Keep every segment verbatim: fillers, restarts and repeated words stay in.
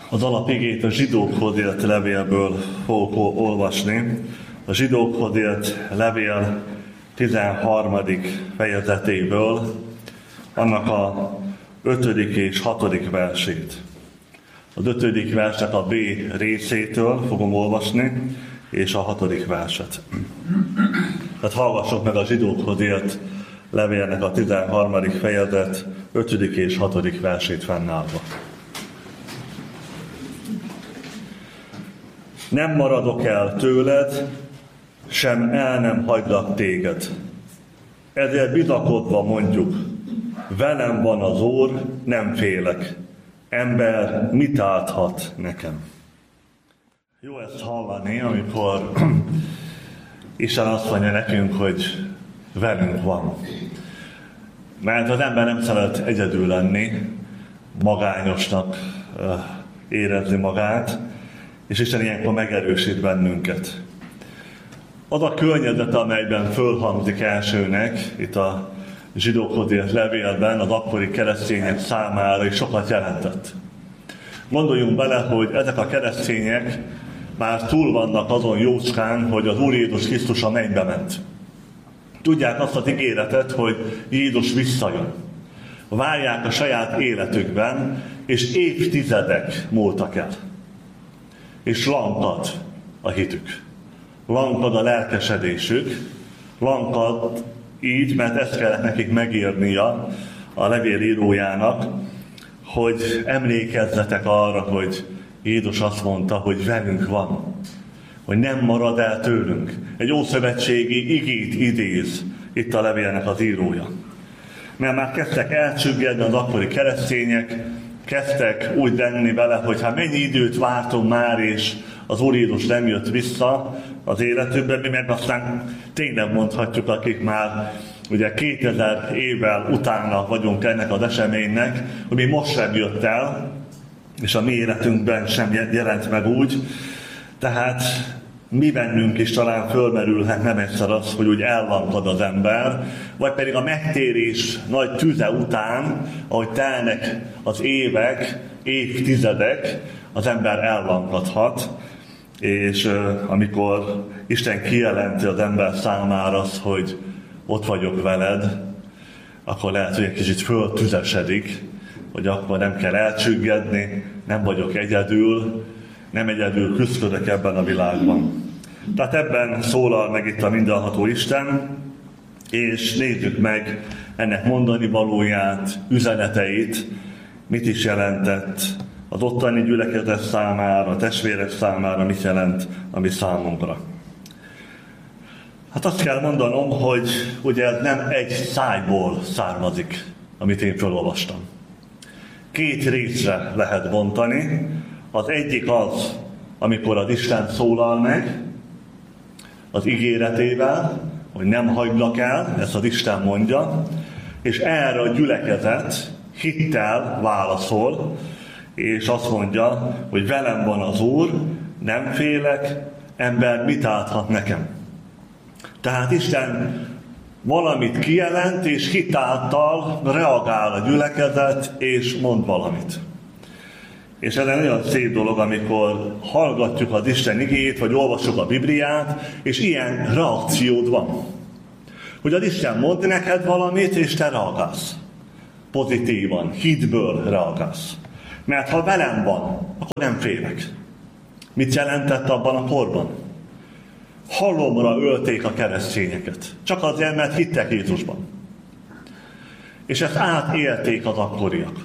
Az alapigét a zsidókhoz írt levélből fogok olvasni. A zsidókhoz írt levél tizenharmadik fejezetéből, annak a ötödik és hatodik versét. Az ötödik verset a B részétől fogom olvasni, és a hatodik verset. Tehát hallgassuk meg a zsidókhoz írt levélnek a tizenharmadik fejezet ötödik és hatodik versét fennállva. Nem maradok el tőled, sem el nem hagylak téged. Ezért bizakodva mondjuk, velem van az Úr, nem félek. Ember mit áthat nekem? Jó ezt hallani, amikor Isten azt mondja nekünk, hogy velünk van. Mert az ember nem szeret egyedül lenni, magányosnak érezni magát, és Isten ilyenkor megerősít bennünket. Az a környezet, amelyben fölhangzik elsőnek, itt a zsidókhoz írt levélben, az akkori keresztények számára is sokat jelentett. Gondoljunk bele, hogy ezek a keresztények már túl vannak azon jócskán, hogy az Úr Jézus Krisztus a mennybe ment. Tudják azt az ígéretet, hogy Jézus visszajön. Várják a saját életükben, és évtizedek múltak el. És lankad a hitük. Lankad a lelkesedésük. Lankad így, mert ezt kellett nekik megírnia a levél írójának, hogy emlékezzetek arra, hogy Jézus azt mondta, hogy velünk van, hogy nem marad el tőlünk. Egy ószövetségi igét idéz itt a levélnek az írója. Mert már kezdtek elcsüggedni az akkori keresztények, kezdtek úgy lenni vele, hogy hát mennyi időt vártunk már, és az Úr Jézus nem jött vissza az életükben, mi meg aztán tényleg mondhatjuk, akik már ugye kétezer évvel utána vagyunk ennek az eseménynek, hogy mi most sem jött el, és a mi életünkben sem jelent meg úgy. Tehát mi bennünk is talán fölmerülhet nem egyszer az, hogy úgy ellankad az ember, vagy pedig a megtérés nagy tüze után, ahogy telnek az évek, évtizedek, az ember ellankadhat, és uh, amikor Isten kijelenti az ember számára az, hogy ott vagyok veled, akkor lehet, hogy egy kicsit föltüzesedik, hogy akkor nem kell elcsüggedni, nem vagyok egyedül, nem egyedül küzdök ebben a világban. Tehát ebben szólal meg itt a mindenható Isten, és nézzük meg ennek mondani valóját, üzeneteit, mit is jelentett az ottani gyülekezet számára, a testvérek számára, mit jelent a mi számunkra. Hát azt kell mondanom, hogy ugye ez nem egy szájból származik, amit én felolvastam. Két részre lehet bontani. Az egyik az, amikor az Isten szólal meg az ígéretével, hogy nem hagylak el, ezt az Isten mondja, és erre a gyülekezet hittel válaszol, és azt mondja, hogy velem van az Úr, nem félek, ember mit áthat nekem. Tehát Isten valamit kijelent, és hitáltal reagál a gyülekezet, és mond valamit. És ez egy nagyon szép dolog, amikor hallgatjuk az Isten igéjét, vagy olvassuk a Bibliát, és ilyen reakciód van. Hogy az Isten mond neked valamit, és te reagálsz. Pozitívan, hitből reagálsz. Mert ha velem van, akkor nem félek. Mit jelentett abban a korban? Halomra ölték a keresztényeket. Csak azért, mert hittek Jézusban. És ezt átélték az akkoriak.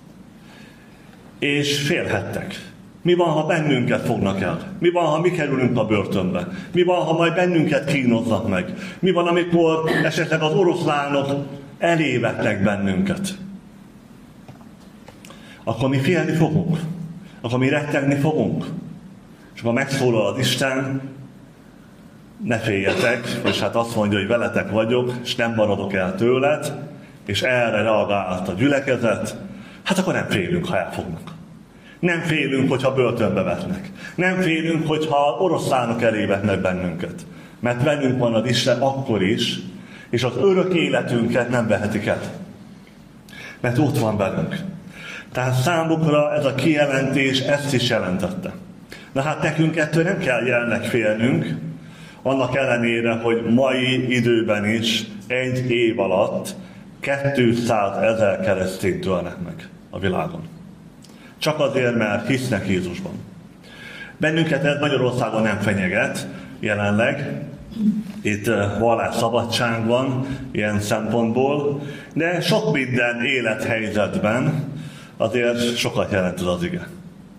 És félhettek. Mi van, ha bennünket fognak el? Mi van, ha mi kerülünk a börtönbe? Mi van, ha majd bennünket kínoznak meg? Mi van, amikor esetleg az oroszlánok elévetnek bennünket? Akkor mi félni fogunk? Akkor mi rettegni fogunk? És akkor megszólal az Isten, ne féljetek, és hát azt mondja, hogy veletek vagyok, és nem maradok el tőled, és erre reagált a gyülekezet, hát akkor nem félünk, ha elfognak. Nem félünk, hogyha börtönbe vetnek. Nem félünk, hogyha oroszlánok elévetnek bennünket. Mert velünk van az Isten akkor is, és az örök életünket nem vehetik el. Mert ott van velünk. Tehát számukra ez a kijelentés ezt is jelentette. Na hát nekünk ettől nem kell jelenleg félnünk, annak ellenére, hogy mai időben is egy év alatt kétszázezer keresztényt ölnek meg a világon. Csak azért, mert hisznek Jézusban. Bennünket ez Magyarországon nem fenyeget jelenleg. Itt vallásszabadság van ilyen szempontból, de sok minden élethelyzetben azért sokat jelent az ige.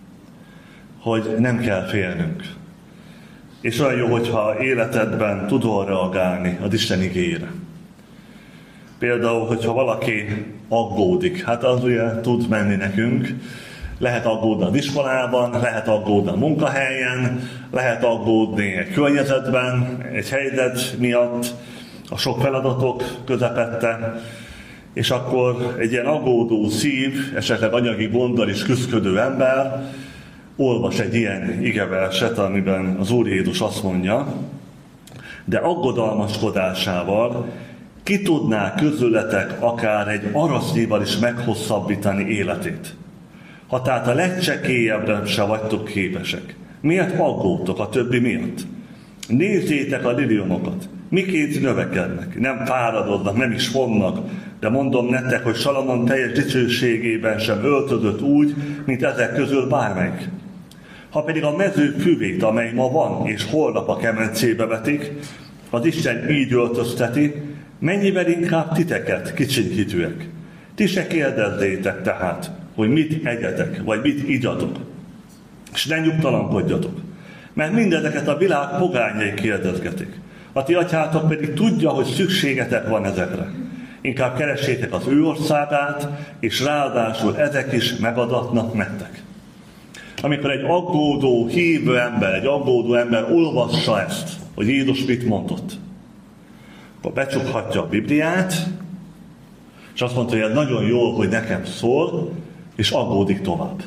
Hogy nem kell félnünk. És olyan jó, hogyha életedben tudol reagálni az Isten igéjére. Például, hogyha valaki aggódik, hát az ugye tud menni nekünk, lehet aggódni az iskolában, lehet aggódni a munkahelyen, lehet aggódni egy környezetben, egy helyzet miatt, a sok feladatok közepette, és akkor egy ilyen aggódó szív, esetleg anyagi gonddal is küszködő ember olvas egy ilyen igeverset, amiben az Úr Jézus azt mondja, de aggodalmaskodásával ki tudná közületek akár egy arasznyéval is meghosszabbítani életét. Ha tehát a legcsekélyebbre se vagytok képesek. Miért aggódtok a többi miatt? Nézzétek a liliomokat. Miként növekednek, nem fáradoznak, nem is fognak, de mondom nektek, hogy Salamon teljes dicsőségében sem öltözött úgy, mint ezek közül bármelyik. Ha pedig a mező füvét, amely ma van, és holnap a kemencébe vetik, az Isten így öltözteti, mennyivel inkább titeket, kicsinyhitűek. Ti se kérdezzétek tehát, hogy mit egyetek, vagy mit igyatok. És ne nyugtalankodjatok, mert mindezeket a világ pogányai kérdezgetik. A ti atyátok pedig tudja, hogy szükségetek van ezekre. Inkább keressétek az ő országát, és ráadásul ezek is megadatnak nektek. Amikor egy aggódó, hívő ember, egy aggódó ember olvassa ezt, hogy Jézus mit mondott, akkor becsukhatja a Bibliát, és azt mondta, hogy ez nagyon jól, hogy nekem szól, és aggódik tovább.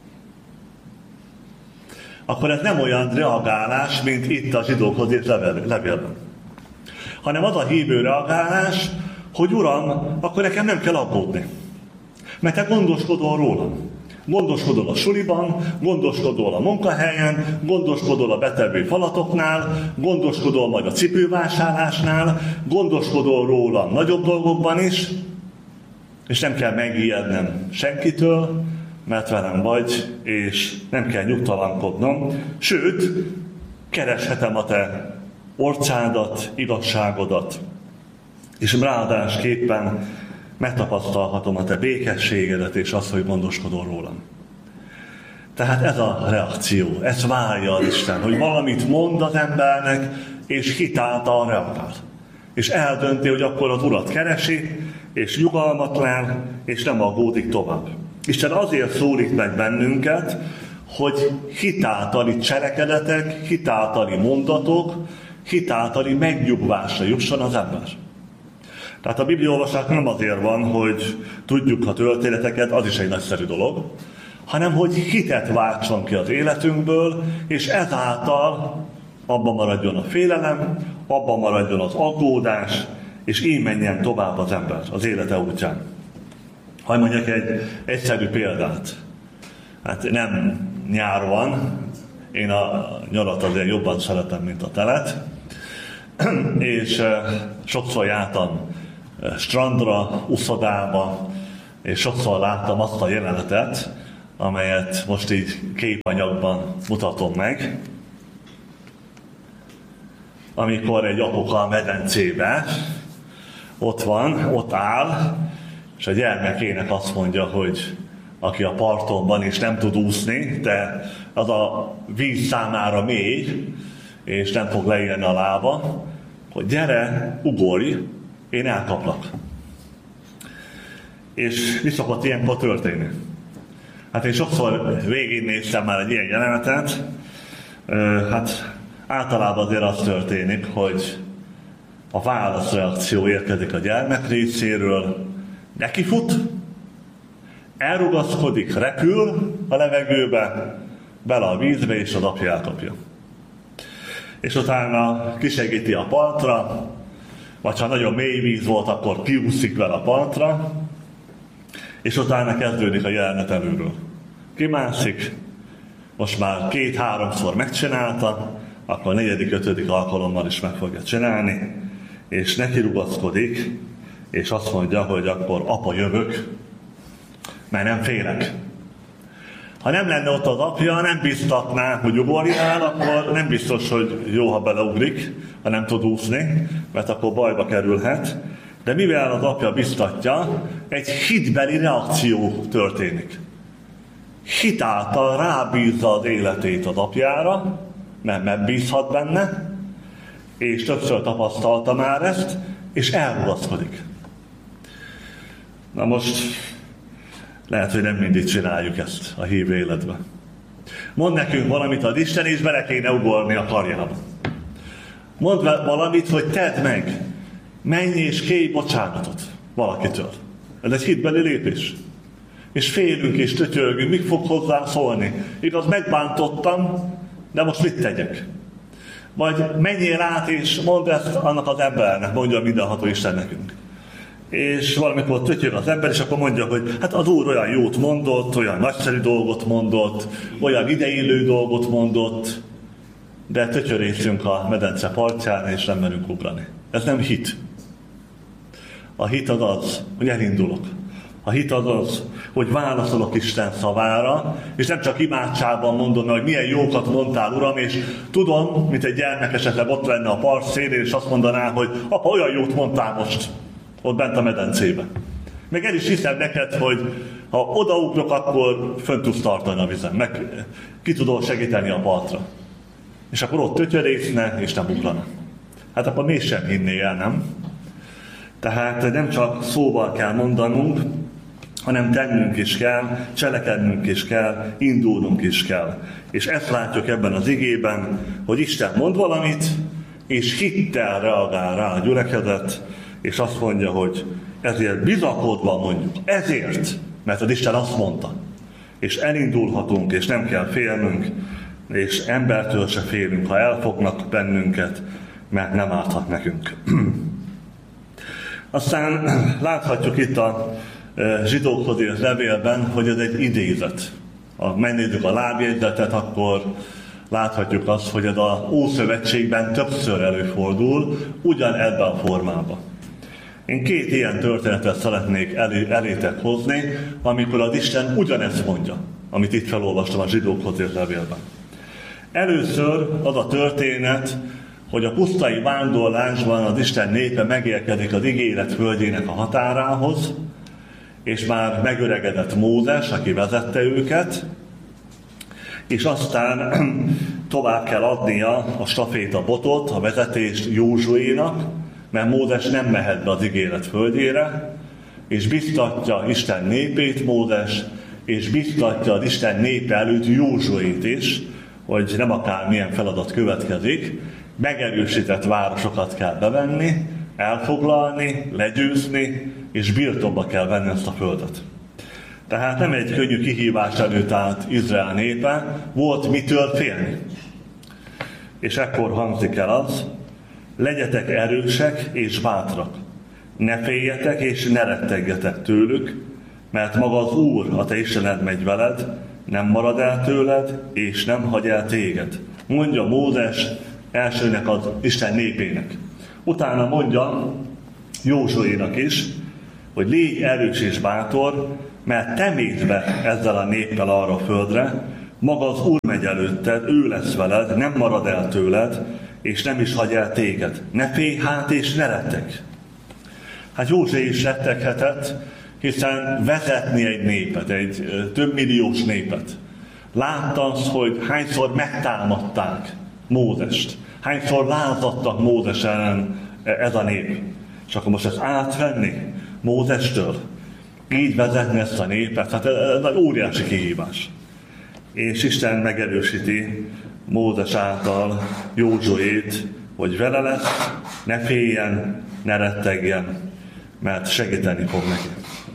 Akkor ez nem olyan reagálás, mint itt a zsidókhoz írt levélben. Hanem az a hívő reagálás, hogy Uram, akkor nekem nem kell aggódni. Mert te gondoskodol rólam. Gondoskodol a suliban, gondoskodol a munkahelyen, gondoskodol a betevő falatoknál, gondoskodol majd a cipővásárlásnál, gondoskodol rólam nagyobb dolgokban is, és nem kell megijednem senkitől, mert velem vagy, és nem kell nyugtalankodnom. Sőt, kereshetem a te orcádat, igazságodat, és ráadásképpen megtapasztalhatom a te békességedet, és azt, hogy gondoskodol rólam. Tehát ez a reakció, ezt várja az Isten, hogy valamit mond az embernek, és hitáltal reagál. És eldönti, hogy akkor az Urat keresi, és nyugalmatlan, és nem aggódik tovább. Isten azért szólít meg bennünket, hogy hitáltali cselekedetek, hitáltali mondatok, hitáltali megnyugvásra jusson az ember. Tehát a bibliaolvasás nem azért van, hogy tudjuk a történeteket, az is egy nagyszerű dolog, hanem hogy hitet váltson ki az életünkből, és ezáltal abban maradjon a félelem, abban maradjon az aggódás, és így menjen tovább az ember az élete útján. Ha mondjak egy egyszerű példát. Hát nem nyár van, én a nyarat azért jobban szeretem, mint a telet, és sokszor jártam strandra, uszodába, és sokszor láttam azt a jelenetet, amelyet most így képanyagban mutatom meg, amikor egy apuka a medencébe ott van, ott áll, és a gyermekének azt mondja, hogy aki a parton van és nem tud úszni, de az a víz számára mély, és nem fog leérni a lába, hogy gyere, ugorj, én elkaplak. És mi szokott ilyenkor történni? Hát én sokszor végignéztem már egy ilyen jelenetet, hát általában azért az történik, hogy a válaszreakció érkezik a gyermek részéről, nekifut, elrugaszkodik, repül a levegőbe, bele a vízbe, és az apja elkapja. És utána kisegíti a partra, vagy ha nagyon mély víz volt, akkor kiúszik vele a partra, és utána kezdődik a jelenet előről. Kimászik, most már két-háromszor megcsinálta, akkor a negyedik, ötödik alkalommal is meg fogja csinálni, és neki rugaszkodik, és azt mondja, hogy akkor apa, jövök, mert nem félek. Ha nem lenne ott az apja, nem biztatná, hogy ugorjál, akkor nem biztos, hogy jó, ha beleugrik, ha nem tud úszni, mert akkor bajba kerülhet. De mivel az apja biztatja, egy hitbeli reakció történik. Hit által rábízza az életét az apjára, mert megbízhat benne, és többször tapasztalta már ezt, és elrugaszkodik. Na most lehet, hogy nem mindig csináljuk ezt a hívő életben. Mond nekünk valamit az Isten, és bele kéne ugorni a karjába. Mondd valamit, hogy tedd meg. Menj és kérj bocsánatot valakitől. Ez egy hitbeli lépés. És félünk és tötyörgünk, mik fog hozzá szólni. Igaz, megbántottam, de most mit tegyek? Vagy menjél át és mondd ezt annak az embernek, mondja mindenható Isten nekünk. És valamikor tötyög az ember, és akkor mondja, hogy hát az Úr olyan jót mondott, olyan nagyszerű dolgot mondott, olyan ideillő dolgot mondott, de tötyörészünk a medence partján, és nem merünk ugrani. Ez nem hit. A hit az az, hogy elindulok. A hit az az, hogy válaszolok Isten szavára, és nem csak imádságban mondom, hogy milyen jókat mondtál, Uram, és tudom, mint egy gyermek esetleg ott lenne a part szélén, és azt mondaná, hogy apa, olyan jót mondtál most, ott bent a medencébe. Meg el is hiszem neked, hogy ha odaugrok, akkor fönn tudsz tartani a vizen, meg ki tudod segíteni a partra. És akkor ott tötyörészne, és nem ugrana. Hát akkor mégsem hinné el, nem? Tehát nem csak szóval kell mondanunk, hanem tennünk is kell, cselekednünk is kell, indulnunk is kell. És ezt látjuk ebben az igében, hogy Isten mond valamit, és hittel reagál rá a gyülekezet, és azt mondja, hogy ezért bizakodva mondjuk, ezért, mert az Isten azt mondta. És elindulhatunk, és nem kell félnünk, és embertől se félünk, ha elfognak bennünket, mert nem árthat nekünk. Aztán láthatjuk itt a zsidókhoz írt levélben, hogy ez egy idézet. Ha megnézzük a lábjegyzetet, akkor láthatjuk azt, hogy ez az Ószövetségben többször előfordul, ugyan ebben a formában. Én két ilyen történetet szeretnék elé, elétek hozni, amikor az Isten ugyanezt mondja, amit itt felolvastam a zsidókhoz írt levélben. Először az a történet, hogy a pusztai vándorlásban az Isten népe megérkezik az ígéret földjének a határához, és már megöregedett Mózes, aki vezette őket, és aztán tovább kell adnia a staféta botot, a vezetést Józsuénak, mert Mózes nem mehet be az ígéret földjére, és biztatja Isten népét Mózes, és biztatja az Isten népe előtt Józsuét is, hogy nem akármilyen feladat következik, megerősített városokat kell bevenni, elfoglalni, legyőzni, és birtokba kell venni ezt a földet. Tehát nem egy könnyű kihívás előtt állt Izrael népe, volt mitől félni. És ekkor hangzik el az, legyetek erősek és bátrak, ne féljetek és ne rettegjetek tőlük, mert maga az Úr, a te Istened megy veled, nem marad el tőled, és nem hagy el téged. Mondja Mózes elsőnek az Isten népének. Utána mondja Józsuénak is, hogy légy erős és bátor, mert te mész be ezzel a néppel arra a földre, maga az Úr megy előtted, ő lesz veled, nem marad el tőled, és nem is hagy el téged. Ne félj hát és ne retteg. Hát Józsué is retteghetett, hiszen vezetni egy népet, egy több milliós népet. Látta azt, hogy hányszor megtámadták Mózest, hányszor lázadtak Mózes ellen ez a nép. És akkor most ezt átvenni Mózestől, így vezetni ezt a népet, hát ez egy óriási kihívás. És Isten megerősíti Mózes által Józsuét, hogy vele lesz, ne féljen, ne rettegjen, mert segíteni fog neki.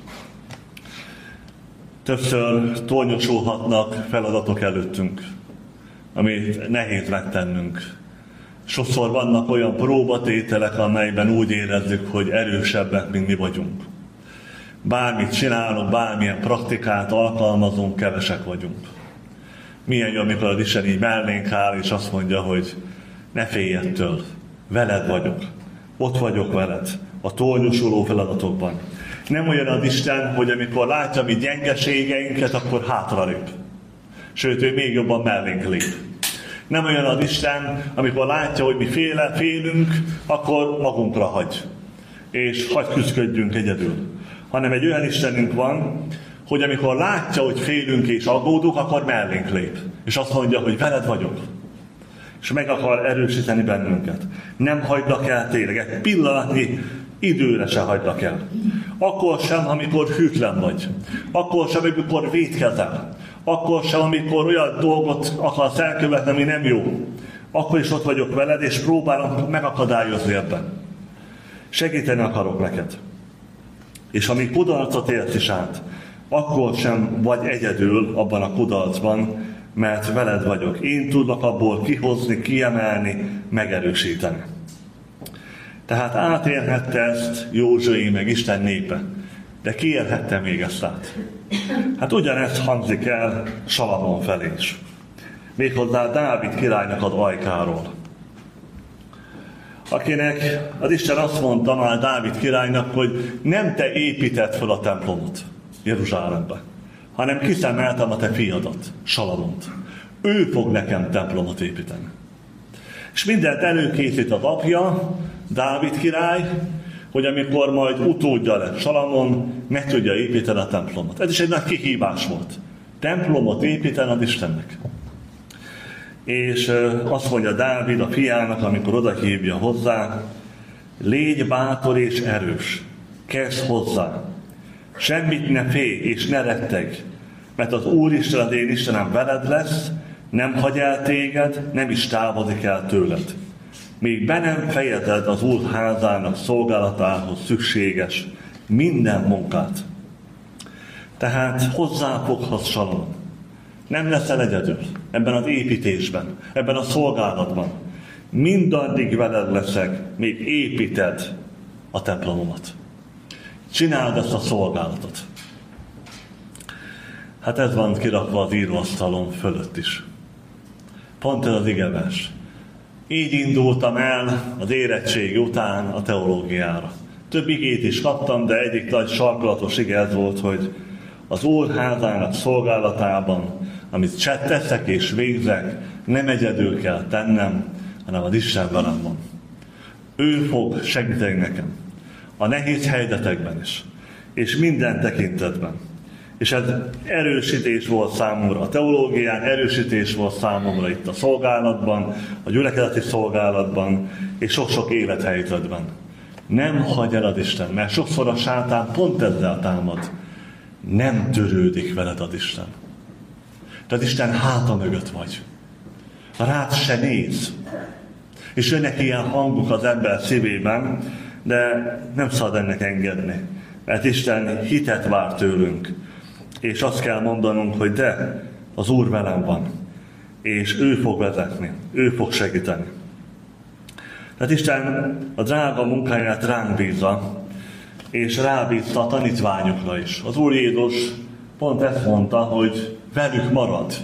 Többször tornyosulhatnak feladatok előttünk, amit nehéz megtennünk. Sokszor vannak olyan próbatételek, amelyben úgy érezzük, hogy erősebbek, mint mi vagyunk. bármit csinálunk, bármilyen praktikát alkalmazunk, kevesek vagyunk. Milyen jó, amikor az Isten így mellénk áll, és azt mondja, hogy ne félj ettől, veled vagyok, ott vagyok veled, a tornyosuló feladatokban. Nem olyan az Isten, hogy amikor látja mi gyengeségeinket, akkor hátralép. Sőt, ő még jobban mellénk lép. Nem olyan az Isten, amikor látja, hogy mi féle, félünk, akkor magunkra hagy. És hagy küzdködjünk egyedül. Hanem egy olyan Istenünk van, hogy amikor látja, hogy félünk és aggódunk, akkor mellénk lép. És azt mondja, hogy veled vagyok. És meg akar erősíteni bennünket. Nem hagylak el tényleg, egy pillanatnyi időre se hagylak el. Akkor sem, amikor hűtlen vagy. Akkor sem, amikor vétkezel. Akkor sem, amikor olyan dolgot akarsz elkövetni, ami nem jó. Akkor is ott vagyok veled, és próbálom megakadályozni ebben. Segíteni akarok neked. És amíg kudarcot élsz is át, akkor sem vagy egyedül abban a kudarcban, mert veled vagyok. Én tudlak abból kihozni, kiemelni, megerősíteni. Tehát átélhette ezt Józsué meg Isten népe. De ki élhette még ezt át? Hát ugyanezt hangzik el Salamon felé is. Méghozzá Dávid királynak az ajkáról. Akinek az Isten azt mondta már Dávid királynak, hogy nem te építed fel a templomot Jeruzsálembe, hanem kiszemeltem a te fiadat, Salamont. Ő fog nekem templomot építeni. És mindent előkészít az apja, Dávid király, hogy amikor majd utódja lett Salamon, meg tudja építeni a templomot. Ez is egy nagy kihívás volt. Templomot építeni az Istennek. És azt mondja Dávid a fiának, amikor odahívja hozzá, légy bátor és erős, kezd hozzá, semmit ne félj és ne retteg, mert az Úristen, az én Istenem veled lesz, nem hagy el téged, nem is távozik el tőled. Még be nem fejezed az Úr házának szolgálatához szükséges minden munkát. Tehát hozzáfoghatsz Salamon. Nem leszel egyedül ebben az építésben, ebben a szolgálatban. Mindaddig veled leszek, még építed a templomomat. Csináld ezt a szolgálatot. Hát ez van kirakva az íróasztalon fölött is. Pont ez az igevers. Így indultam el az érettség után a teológiára. Több igét is kaptam, de egyik nagy sarkalatos ige ez volt, hogy az Úr házának szolgálatában, amit teszek és végzek, nem egyedül kell tennem, hanem az Isten velem van. Ő fog segíteni nekem. A nehéz helyzetekben is. És minden tekintetben. És ez erősítés volt számomra a teológián, erősítés volt számomra itt a szolgálatban, a gyülekezeti szolgálatban, és sok-sok élethelyzetben. Nem hagy el az Isten, mert sokszor a sátán pont ezzel támad. Nem törődik veled az Isten. De az Isten háta mögött vagy. Rád se néz. És jönnek ilyen hangok az ember szívében, de nem szabad ennek engedni. Mert Isten hitet vár tőlünk. És azt kell mondanunk, hogy de, az Úr velem van. És ő fog vezetni. Ő fog segíteni. Tehát Isten a drága munkáját ránk bízza, és rábízta a tanítványokra is. Az Úr Jézus pont ezt mondta, hogy velük marad.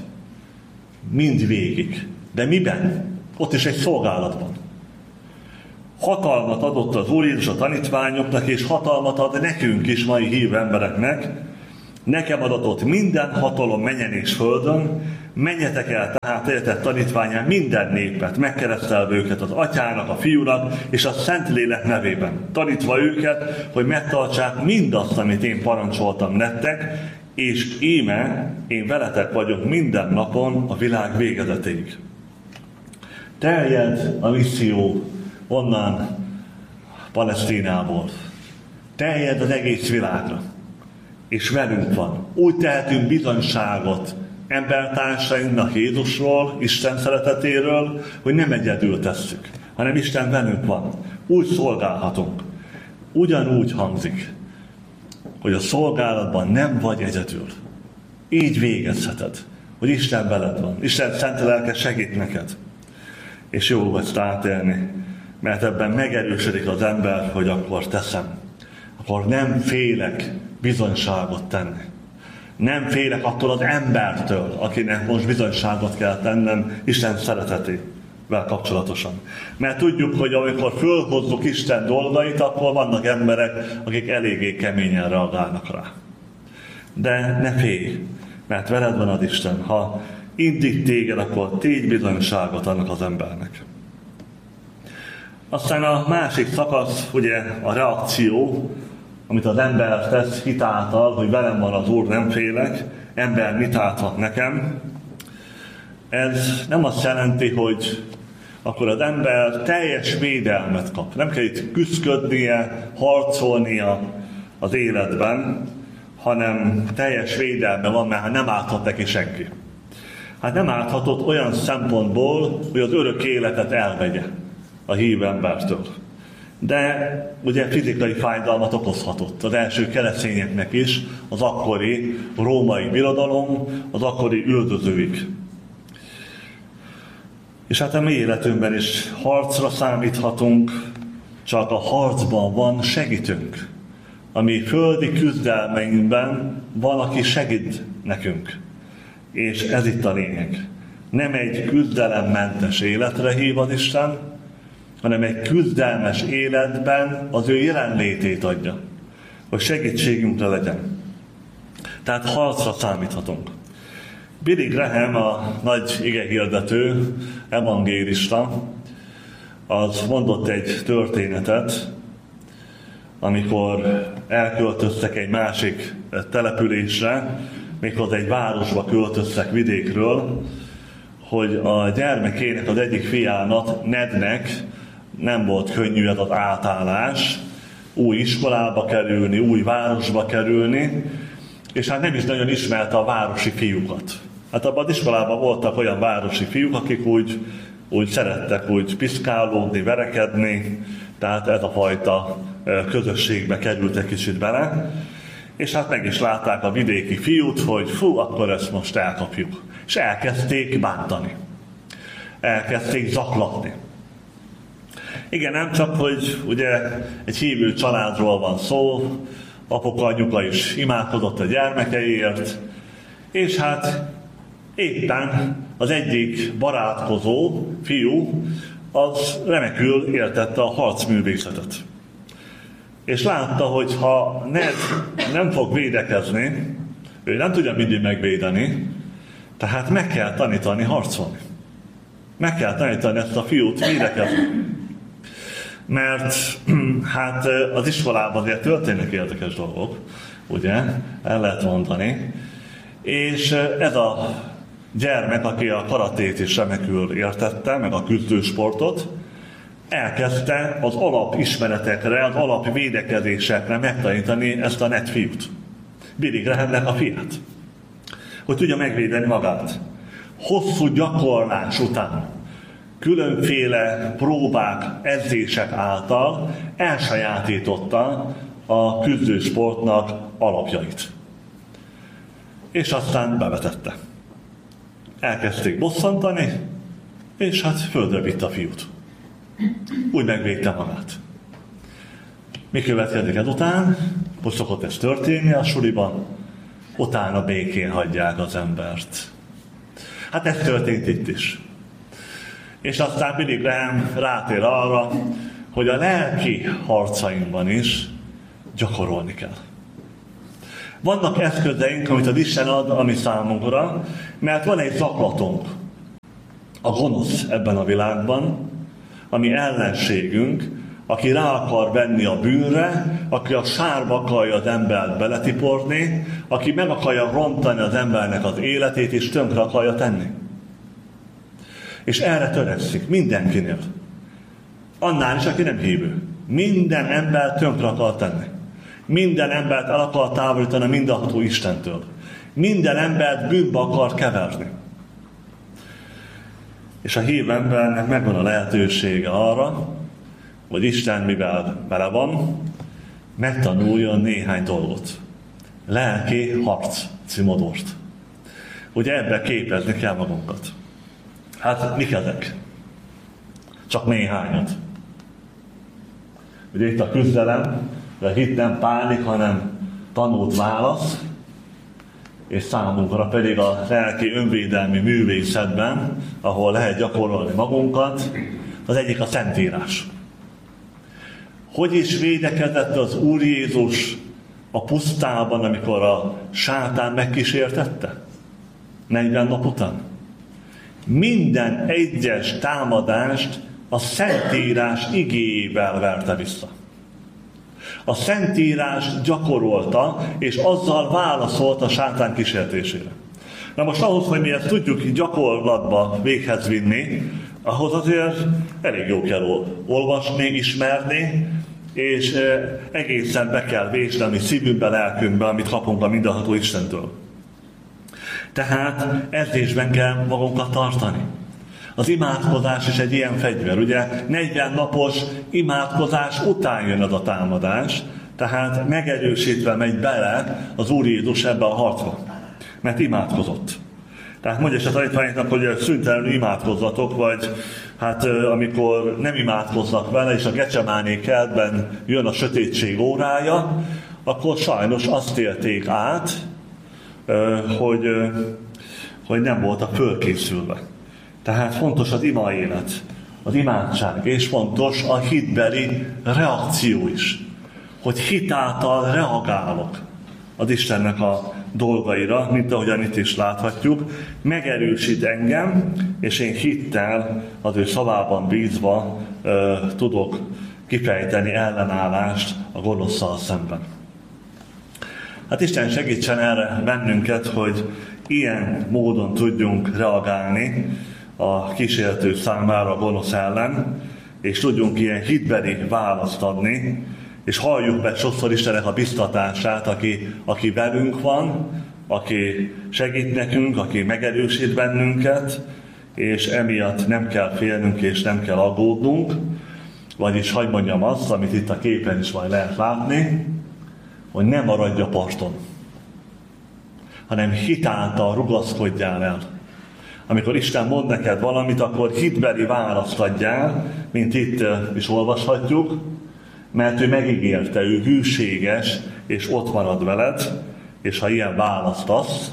Mindvégig. De miben? Ott is egy szolgálatban. Hatalmat adott az Úr Jézus a tanítványoknak, és hatalmat ad nekünk is, mai hívő embereknek. Nekem adatott minden hatalom mennyen és földön, menjetek el tehát értett tanítványán minden népet, megkeresztelve őket az Atyának, a Fiúnak és a Szentlélek nevében, tanítva őket, hogy megtartsák mindazt, amit én parancsoltam nektek, és íme, én veletek vagyok minden napon a világ végezetéig. Terjed a misszió onnan Palesztinából. Terjed az egész világra. És velünk van. Úgy tehetünk bizonyságot embertársainknak Jézusról, Isten szeretetéről, hogy nem egyedül tesszük, hanem Isten velünk van. Úgy szolgálhatunk. Ugyanúgy hangzik, hogy a szolgálatban nem vagy egyedül. Így végezheted, hogy Isten veled van. Isten szent lelke segít neked. És jó ezt átélni, mert ebben megerősödik az ember, hogy akkor teszem. Akkor nem félek bizonyságot tenni. Nem félek attól az embertől, akinek most bizonyságot kell tennem Isten szeretetével kapcsolatosan. Mert tudjuk, hogy amikor fölhozzuk Isten dolgait, akkor vannak emberek, akik eléggé keményen reagálnak rá. De ne félj, mert veled van az Isten. Ha indít téged, akkor tégy bizonyságot annak az embernek. Aztán a másik szakasz, ugye a reakció, amit az ember tesz hitáltal, hogy velem van az Úr, nem félek, ember mit áthat nekem. Ez nem azt jelenti, hogy akkor az ember teljes védelmet kap. Nem kell itt küszködnie, harcolnia az életben, hanem teljes védelme van, mert nem áthat neki senki. Hát nem áthatott olyan szempontból, hogy az örök életet elvegye a hívő embertől. De ugye fizikai fájdalmat okozhatott az első keresztényeknek is, az akkori római birodalom, az akkori üldözőik. És hát a mi életünkben is harcra számíthatunk, csak a harcban van segítünk. A mi földi küzdelmeinkben van, aki segít nekünk. És ez itt a lényeg. Nem egy küzdelemmentes életre hív az Isten, hanem egy küzdelmes életben az ő jelenlétét adja, hogy segítségünkre legyen. Tehát harcra számíthatunk. Billy Graham, a nagy igehirdető, evangélista, az mondott egy történetet, amikor elköltöztek egy másik településre, méghozzá egy városba költöztek vidékről, hogy a gyermekének, az egyik fiának, Nednek nem volt könnyű ez az átállás, új iskolába kerülni, új városba kerülni, és hát nem is nagyon ismerte a városi fiúkat. Hát abban az iskolában voltak olyan városi fiúk, akik úgy, úgy szerettek úgy piszkálódni, verekedni, tehát ez a fajta közösségbe kerültek kicsit bele, és hát meg is látták a vidéki fiút, hogy fú, akkor ezt most elkapjuk. És elkezdték bántani. Elkezdték zaklatni. Igen, nem csak, hogy ugye egy hívő családról van szó, apuka, anyuka is imádkozott a gyermekeiért, és hát éppen az egyik barátkozó fiú, az remekül értette a harcművészetet. És látta, hogy ha Ned nem fog védekezni, ő nem tudja mindig megvédeni, tehát meg kell tanítani harcolni. Meg kell tanítani ezt a fiút védekezni. Mert hát az iskolában azért történnek érdekes dolgok, ugye, el lehet mondani. És ez a gyermek, aki a karatét is remekül értette, meg a küzdősportot, elkezdte az alapismeretekre, az alapvédekezésekre megtanítani ezt a Ned fiút. Billy Grahamnek a fiát. Hogy tudja megvédeni magát. Hosszú gyakorlás után, különféle próbák, edzések által elsajátította a küzdősportnak alapjait. És aztán bevetette. Elkezdték bosszantani, és hát földre vitte a fiút. Úgy megvédte magát. Mi következik ezután? Most szokott ez történni a suliban, utána békén hagyják az embert. Hát ez történt itt is. És aztán Billy Graham rátér arra, hogy a lelki harcainkban is gyakorolni kell. Vannak eszközeink, amit az Isten ad a mi számunkra, mert van egy zaklatunk, a gonosz ebben a világban, ami ellenségünk, aki rá akar venni a bűnre, aki a sárba akarja az embert beletiporni, aki meg akarja rontani az embernek az életét, és tönkre akarja tenni. És erre törekszik mindenkinél. Annál is, aki nem hívő. Minden ember tönkre akar tenni. Minden embert el akar távolítani a mindenható Istentől. Minden embert bűnbe akar keverni. És a hívő embernek megvan a lehetősége arra, hogy Isten, mivel vele van, megtanuljon néhány dolgot. Lelki harc címodort. Ugye ebbe képezni kell magunkat. Hát mik ezek? Csak néhányat. Ugye itt a küzdelem, de a hit nem pánik, hanem tanult válasz, és számunkra pedig a lelki önvédelmi művészetben, ahol lehet gyakorolni magunkat, az egyik a Szentírás. Hogy is védekezett az Úr Jézus a pusztában, amikor a sátán megkísértette? negyven nap után. Minden egyes támadást a Szentírás igéjével verte vissza. A Szentírás gyakorolta, és azzal válaszolt a sátán kísértésére. Na most ahhoz, hogy mi ezt tudjuk gyakorlatba véghez vinni, ahhoz azért elég jó kell olvasni, ismerni, és egészen be kell vésni a mi szívünkbe, lelkünkbe, amit kapunk a mindenható Istentől. Tehát edzésben kell magunkat tartani. Az imádkozás is egy ilyen fegyver. Ugye negyven napos imádkozás után jön az a támadás, tehát megerősítve megy bele az Úr Jézus ebbe a harcba, mert imádkozott. Tehát mondja a tanítványoknak, hogy szüntelenül imádkozzatok, vagy hát amikor nem imádkoznak vele, és a Gecsemáné kertben jön a sötétség órája, akkor sajnos azt élték át, hogy, hogy nem voltak fölkészülve. Tehát fontos az ima élet, az imádság, és fontos a hitbeli reakció is, hogy hitáltal reagálok az Istennek a dolgaira, mint ahogyan itt is láthatjuk, megerősít engem, és én hittel az ő szavában bízva ö, tudok kifejteni ellenállást a gonoszszal szemben. Hát Isten segítsen erre bennünket, hogy ilyen módon tudjunk reagálni a kísértő számára a gonosz ellen, és tudjunk ilyen hitbeli választ adni, és halljuk meg sokszor Istennek a biztatását, aki, aki velünk van, aki segít nekünk, aki megerősít bennünket, és emiatt nem kell félnünk és nem kell aggódnunk, vagyis hadd mondjam azt, amit itt a képen is majd lehet látni, hogy ne maradj a parton, hanem hitáltal rugaszkodjál el. Amikor Isten mond neked valamit, akkor hitbeli választ adjál, mint itt is olvashatjuk, mert ő megígérte, ő hűséges, és ott marad veled, és ha ilyen választ adsz,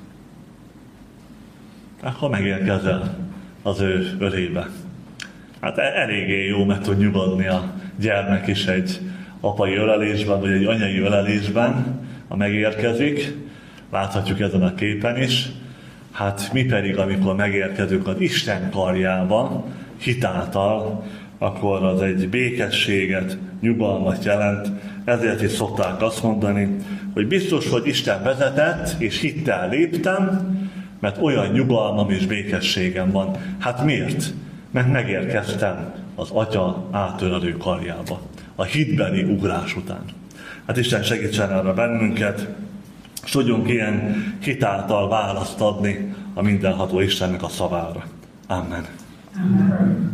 akkor megérkezel az ő ölébe. Hát eléggé jó meg tud nyugodni a gyermek is egy apai ölelésben, vagy egy anyai ölelésben, ha megérkezik. Láthatjuk ezen a képen is. Hát mi pedig, amikor megérkezünk az Isten karjába, hitáltal, akkor az egy békességet, nyugalmat jelent. Ezért is szokták azt mondani, hogy biztos, hogy Isten vezetett, és hittel léptem, mert olyan nyugalmam és békességem van. Hát miért? Mert megérkeztem az Atya átölelő karjába, a hitbeli ugrás után. Hát Isten segítsen erre bennünket, és tudjunk ilyen hitáltal választ adni a mindenható Istennek a szavára. Amen. Amen.